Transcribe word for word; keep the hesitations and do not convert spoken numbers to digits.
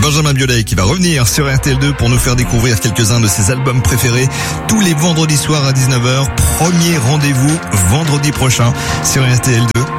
Benjamin Biolay qui va revenir sur R T L deux pour nous faire découvrir quelques-uns de ses albums préférés tous les vendredis soirs à dix-neuf heures. Premier rendez-vous vendredi prochain sur R T L deux.